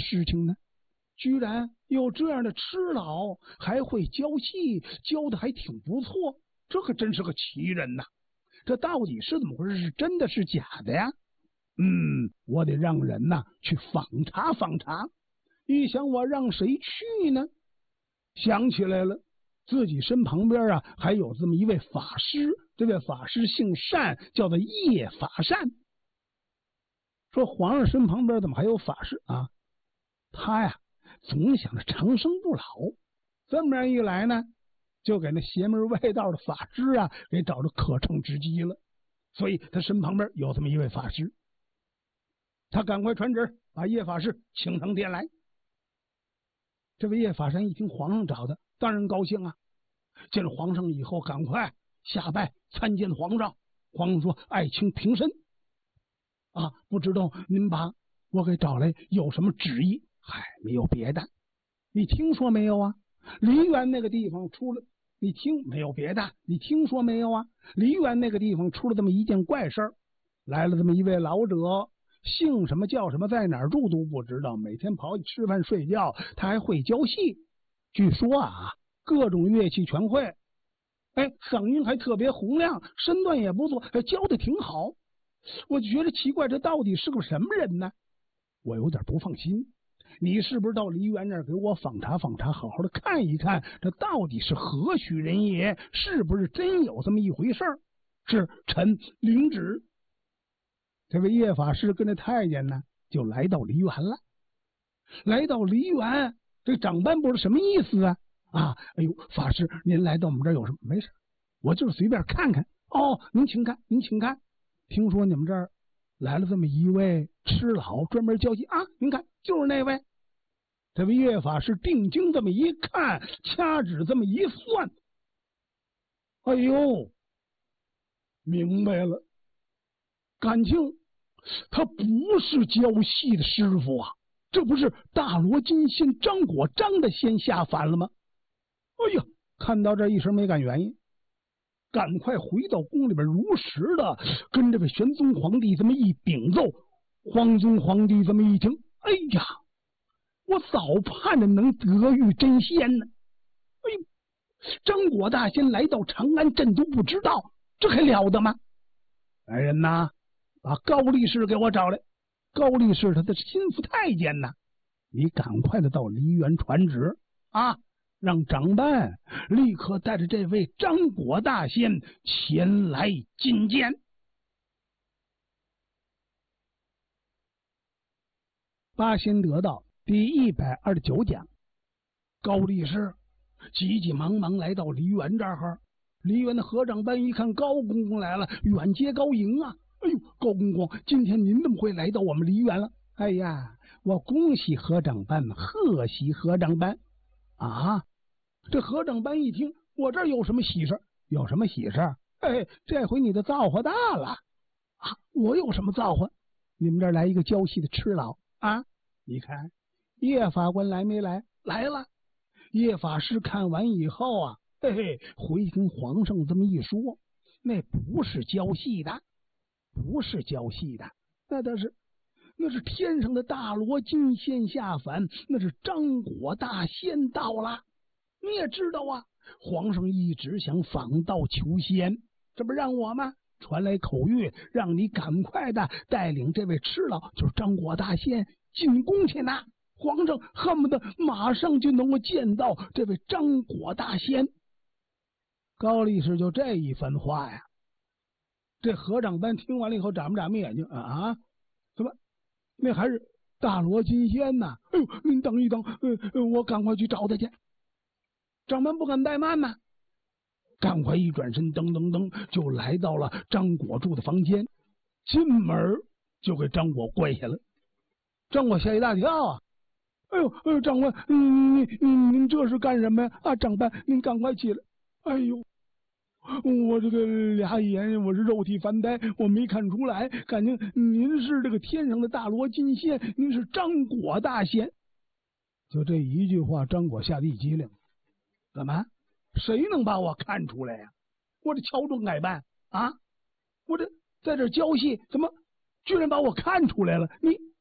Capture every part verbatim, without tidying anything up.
事情呢？居然有这样的痴老，还会教戏，教的还挺不错，这可真是个奇人呐！这到底是怎么回事？是真的是假的呀？嗯，我得让人呐去访查访查。一想，我让谁去呢？想起来了，自己身旁边啊还有这么一位法师，这位法师姓单，叫做叶法善。说皇上身旁边怎么还有法师啊？他呀总想着长生不老，这么样一来呢，就给那邪门歪道的法师啊给找着可乘之机了。所以他身旁边有这么一位法师，他赶快传旨把叶法师请上殿来。这位叶法善一听皇上找的，当然高兴啊！见了皇上以后，赶快下拜参见皇上。皇上说：“爱卿平身啊，不知道您把我给找来有什么旨意？”嗨，没有别的。你听说没有啊？梨园那个地方出了，你听没有别的？你听说没有啊？梨园那个地方出了这么一件怪事儿，来了这么一位老者。姓什么叫什么，在哪儿住都不知道，每天跑去吃饭睡觉，他还会教戏。据说啊，各种乐器全会，哎，嗓音还特别洪亮，身段也不错，还教的挺好。我就觉得奇怪，这到底是个什么人呢？我有点不放心。你是不是到梨园那儿给我访查访查，好好的看一看，这到底是何许人也？是不是真有这么一回事儿？是臣领旨。这位叶法师跟着太监呢，就来到梨园了。来到梨园，这长班部是什么意思啊？啊，哎呦，法师，您来到我们这儿有什么？没事，我就是随便看看。哦，您请看，您请看。听说你们这儿来了这么一位痴老，专门教戏啊？您看，就是那位。这位叶法师定睛这么一看，掐指这么一算，哎呦，明白了。感情他不是教戏的师傅啊，这不是大罗金仙张果张的仙下凡了吗？哎呀，看到这一时没敢原因，赶快回到宫里边，如实的跟这位玄宗皇帝这么一禀奏。皇宗皇帝这么一听，哎呀，我早盼着能得遇真仙呢。哎呦，张果大仙来到长安朕都不知道，这还了得吗？来人呐，把高力士给我找来。高力士他的心腹太监呐，你赶快的到梨园传旨啊，让长班立刻带着这位张果大仙前来觐见。八仙得道第一百二十九讲，高力士急急忙忙来到梨园这儿。梨园的合掌班一看高公公来了，远接高迎啊！哎呦，高公公，今天您怎么会来到我们梨园了？哎呀，我恭喜合掌班，贺喜合掌班啊！这合掌班一听，我这儿有什么喜事？有什么喜事？哎，这回你的造化大了啊！我有什么造化？你们这儿来一个教戏的痴老啊！你看叶法官来没来？来了。叶法师看完以后啊，嘿嘿，回跟皇上这么一说，那不是教戏的，不是教戏的，那倒是，那是天上的大罗金仙下凡，那是张果大仙到了。你也知道啊，皇上一直想访道求仙，这不让我吗？传来口谕，让你赶快的带领这位痴老，就是张果大仙进宫去呢。皇上恨不得马上就能够见到这位张果大仙。高力士就这一番话呀，这合掌班听完了以后眨巴眨巴眼睛啊，怎么那还是大罗金仙呢？哎呦，您等一等，呃，我赶快去找他去。掌门不敢怠慢呐，赶快一转身，噔噔噔就来到了张果住的房间，进门就给张果跪下了。张果吓一大跳啊！哎呦，哎呦，长官，嗯，您您您这是干什么呀？啊，长班，您赶快起来！哎呦，我这个俩眼我是肉体凡胎，我没看出来，感情您是这个天上的大罗金仙，您是张果大仙。就这一句话，张果吓得一激灵，干嘛？谁能把我看出来呀？我这乔装改扮啊，我这在这教戏，怎么居然把我看出来了？你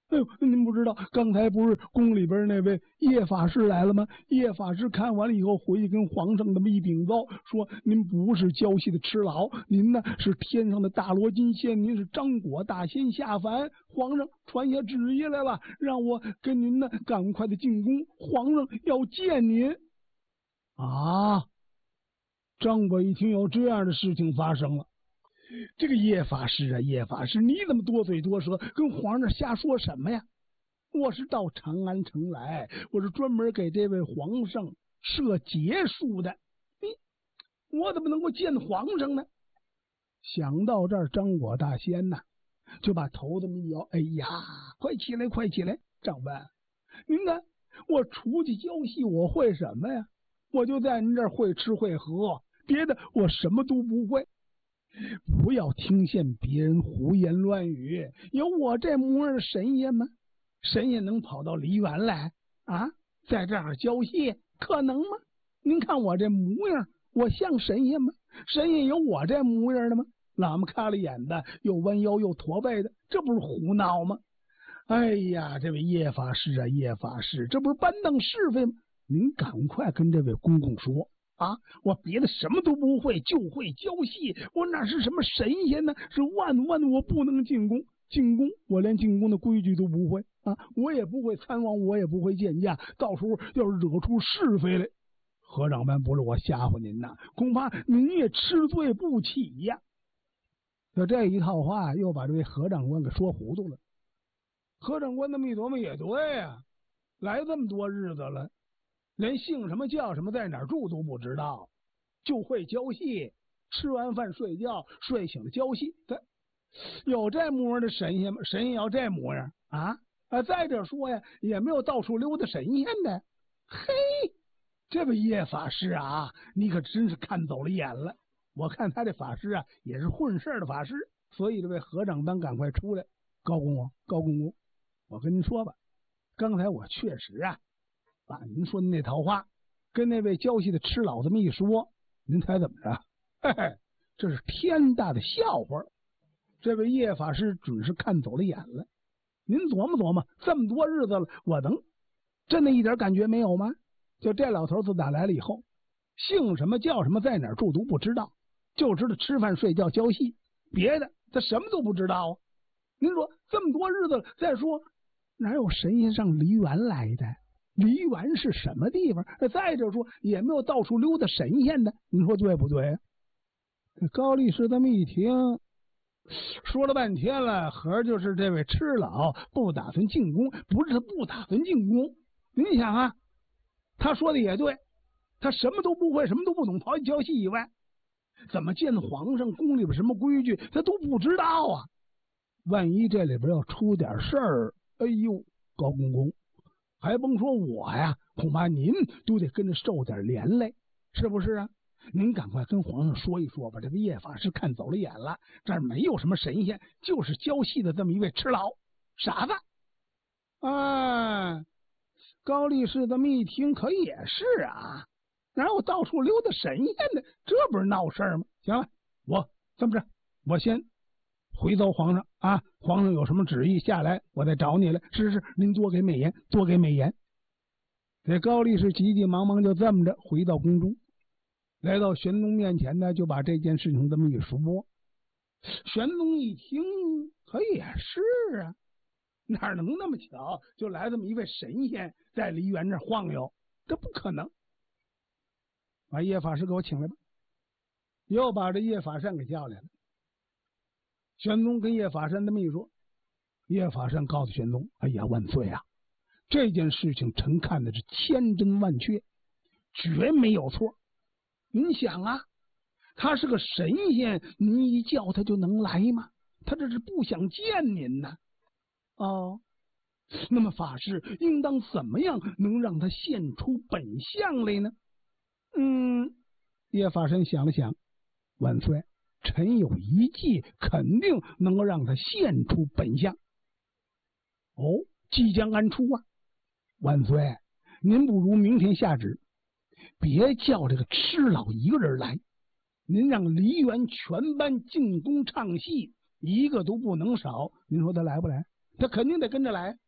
哎呦，您不知道，刚才不是宫里边那位叶法师来了吗？叶法师看完了以后，回去跟皇上这么一禀奏，说您不是胶西的螭老，您呢是天上的大罗金仙，您是张果大仙下凡。皇上传下旨意来了，让我跟您呢赶快的进宫，皇上要见您。啊！张果一听有这样的事情发生了。这个叶法师啊，叶法师，你怎么多嘴多舌，跟皇上瞎说什么呀？我是到长安城来，我是专门给这位皇上设节书的。你我怎么能够见皇上呢？想到这儿，张果大仙呐，就把头这么一摇，哎呀，快起来，快起来，长官，您看我出去交戏，我会什么呀？我就在您这儿会吃会喝，别的我什么都不会。不要听信别人胡言乱语，有我这模样的神仙吗？神仙能跑到梨园来啊？在这儿交戏，可能吗？您看我这模样，我像神仙吗？神仙有我这模样的吗？喇嘛开了眼的，又弯腰又驼背的，这不是胡闹吗？哎呀，这位叶法师啊，叶法师，这不是搬弄是非吗？您赶快跟这位公公说啊！我别的什么都不会，就会教戏。我哪是什么神仙呢？是万万我不能进宫。进宫，我连进宫的规矩都不会啊！我也不会参王，我也不会见驾。到时候要是惹出是非来，何长官不是我吓唬您呐，恐怕您也吃罪不起呀！就这一套话，又把这位何长官给说糊涂了。何长官那么一琢磨，也对呀、啊，来这么多日子了。连姓什么叫什么在哪儿住都不知道，就会教戏，吃完饭睡觉，睡醒了教戏。他有这模样的神仙吗？神仙要这模样啊啊！再者说呀，也没有到处溜达神仙的。嘿，这位叶法师啊，你可真是看走了眼了。我看他这法师啊，也是混事的法师。所以这位何长班赶快出来，高公公，高公公，我跟您说吧，刚才我确实啊。把您说的那套话跟那位交戏的螭老这么一说，您猜怎么着？嘿嘿，这是天大的笑话。这位叶法师准是看走了眼了。您琢磨琢磨，这么多日子了，我能真的一点感觉没有吗？就这老头自打来了以后，姓什么叫什么在哪儿住都不知道，就知道吃饭睡觉交戏，别的他什么都不知道啊。您说这么多日子了，再说哪有神仙上梨园来的？梨园是什么地方？再者说，也没有到处溜达神仙的，你说对不对？高力士这么一听，说了半天了，合就是这位螭老不打算进宫，不是他不打算进宫。你想啊，他说的也对，他什么都不会，什么都不懂，刨去教戏以外，怎么见皇上，宫里边什么规矩，他都不知道啊！万一这里边要出点事儿，哎呦，高公公。还甭说我呀，恐怕您都得跟着受点连累，是不是啊？您赶快跟皇上说一说吧。这个叶法师看走了眼了，这儿没有什么神仙，就是教戏的这么一位螭老傻子。啊，高力士这么一听，可也是啊，哪有到处溜达神仙的？这不是闹事儿吗？行了，我这么着，我先回奏皇上啊，皇上有什么旨意下来，我再找你来。是是，您多给美言，多给美言。这高力士急急忙忙就这么着回到宫中，来到玄宗面前呢，就把这件事情这么一说。玄宗一听，可也是啊，哪能那么巧，就来这么一位神仙在梨园那晃悠？这不可能！把叶法师给我请来吧。又把这叶法善给叫来了。玄宗跟叶法善这么一说，叶法善告诉玄宗：“哎呀，万岁啊！这件事情臣看的是千真万确，绝没有错。您想啊，他是个神仙，您一叫他就能来吗？他这是不想见您呐。哦，那么法师应当怎么样能让他现出本相来呢？”嗯，叶法善想了想，万岁。臣有一计，肯定能够让他现出本相。哦，即将安出啊！万岁，您不如明天下旨，别叫这个螭老一个人来，您让梨园全班进宫唱戏，一个都不能少。您说他来不来？他肯定得跟着来。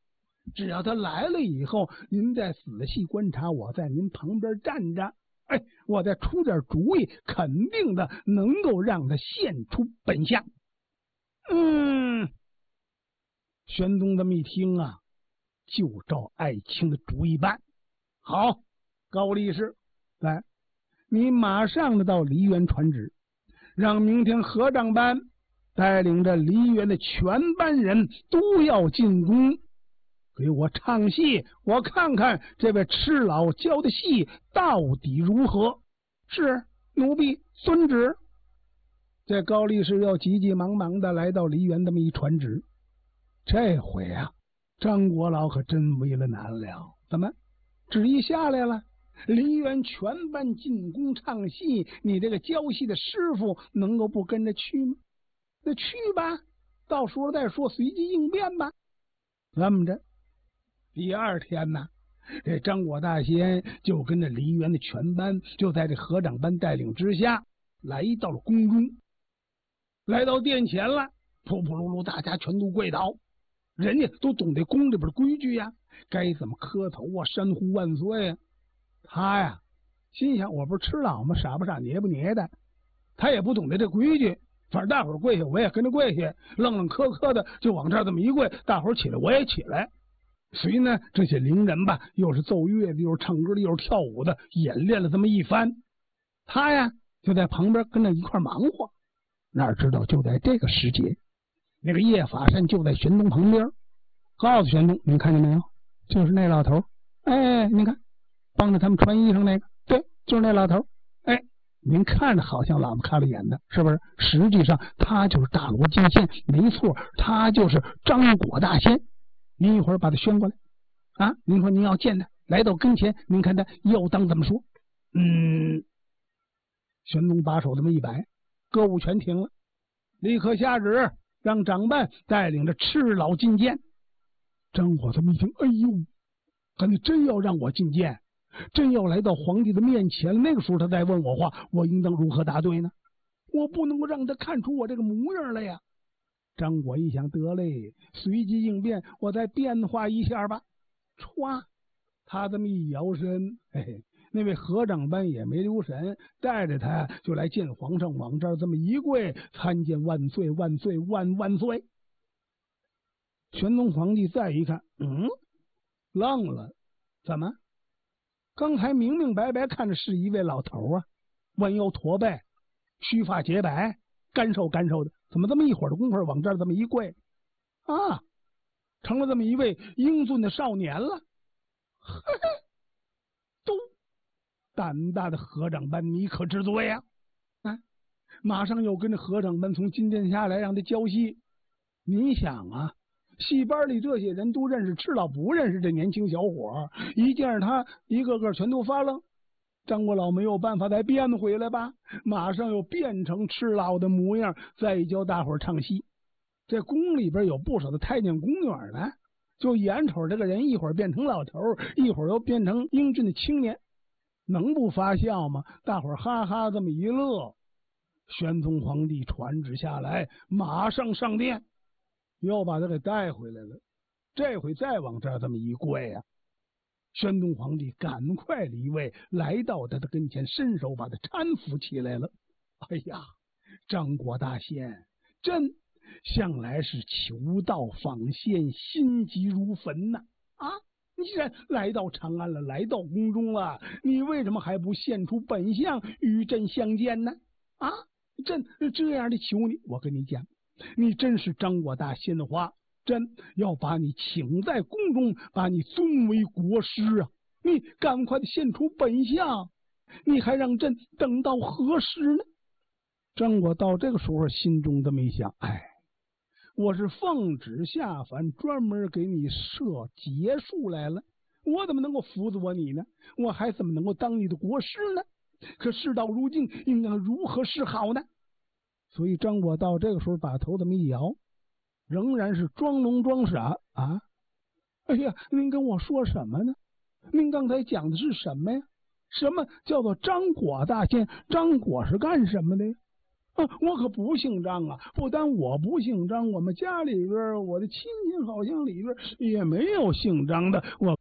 只要他来了以后，您再仔细观察，我在您旁边站着，哎，我再出点主意，肯定的能够让他现出本相。嗯，玄宗这么一听啊，就照爱卿的主意办。好，高力士，来，你马上的到梨园传旨，让明天合掌班带领着梨园的全班人都要进宫，给我唱戏，我看看这位赤老教的戏到底如何。是，奴婢遵旨。这高力士要急急忙忙的来到梨园，这么一传旨，这回啊，张国老可真为了难了。怎么？旨意下来了，梨园全班进宫唱戏，你这个教戏的师傅能够不跟着去吗？那去吧，到时候再说，随机应变吧。这么着，第二天呢，这张果大仙就跟着梨园的全班，就在这合掌班带领之下，来到了宫中。来到殿前了，噗噗噜噜，大家全都跪倒。人家都懂得宫里边的规矩呀，该怎么磕头啊，山呼万岁呀。他呀，心想我不是吃老吗？傻不傻，捏不捏的？他也不懂得这规矩，反正大伙儿跪下，我也跟着跪下，愣愣磕磕的就往这儿这么一跪，大伙儿起来我也起来。随呢，这些伶人吧，又是奏乐的，又是唱歌的，又是跳舞的，演练了这么一番。他呀，就在旁边跟着一块忙活。哪知道就在这个时节，那个叶法善就在玄宗旁边，告诉玄宗：“您看见没有？就是那老头，哎，您看，帮着他们穿衣裳那个，对，就是那老头。哎，您看着好像老子开了眼的，是不是？实际上他就是大罗金仙，没错，他就是张果大仙。您一会儿把他宣过来啊！您说您要见他，来到跟前，您看他要当怎么说？嗯。”玄宗把手这么一摆，歌舞全停了，立刻下旨让掌办带领着赤老觐见。张果这么一听，哎呦，可你真要让我觐见，真要来到皇帝的面前，那个时候他再问我话，我应当如何答对呢？我不能够让他看出我这个模样来呀。张果一想，得嘞，随机应变，我再变化一下吧。歘，他这么一摇身，嘿嘿，那位合掌班也没留神，带着他就来见皇上，往这儿这么一跪，参见万岁万岁万万岁。玄宗皇帝再一看，嗯，愣了，怎么？刚才明明白白看着是一位老头啊，弯腰驼背，须发洁白，干瘦干瘦的，怎么这么一会儿的功夫往这儿这么一跪啊，成了这么一位英俊的少年了？嘿嘿，都胆大的合掌班，你可知罪呀？啊，马上又跟着合掌班从金殿下来，让他教戏。你想啊，戏班里这些人都认识赤老，不认识这年轻小伙，一见着他，一个个全都发愣。张国老没有办法再变回来吧，马上又变成赤老的模样，再教大伙唱戏。这宫里边有不少的太监宫女呢，就眼瞅这个人一会儿变成老头，一会儿又变成英俊的青年，能不发笑吗？大伙儿哈哈这么一乐。玄宗皇帝传旨下来，马上上殿，又把他给带回来了。这回再往这儿这么一跪啊，玄宗皇帝赶快离位，来到他的跟前，伸手把他搀扶起来了。哎呀，张果大仙真向来是求道访仙，心急如焚呐！啊，你既然来到长安了，来到宫中了，你为什么还不现出本相与朕相见呢？啊，朕这样的求你，我跟你讲，你真是张果大仙的话，朕要把你请在宫中，把你尊为国师啊！你赶快的现出本相，你还让朕等到何时呢？张果到这个时候心中这么一想，哎，我是奉旨下凡，专门给你设节数来了，我怎么能够辅佐你呢？我还怎么能够当你的国师呢？可事到如今，应当如何是好呢？所以张果到这个时候把头这么一摇，仍然是装聋装傻啊！哎呀，您跟我说什么呢？您刚才讲的是什么呀？什么叫做张果大仙？张果是干什么的呀？ 啊，我可不姓张啊！不但我不姓张，我们家里边我的亲戚好像里边也没有姓张的。我